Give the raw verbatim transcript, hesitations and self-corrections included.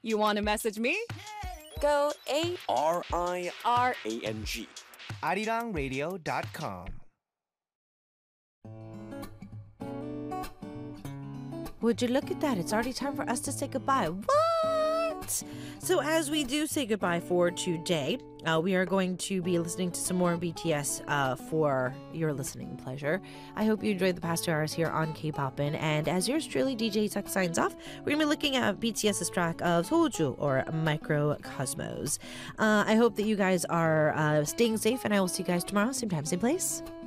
You want to message me? Go A R I R A N G. arirang radio dot com. Would you look at that? It's already time for us to say goodbye. What? So as we do say goodbye for today, uh, we are going to be listening to some more B T S uh, for your listening pleasure. I hope you enjoyed the past two hours here on K-Poppin'. And as yours truly, D J Tuck, signs off, we're going to be looking at BTS's track of Soju, or Microcosmos. Uh, I hope that you guys are uh, staying safe, and I will see you guys tomorrow, same time, same place.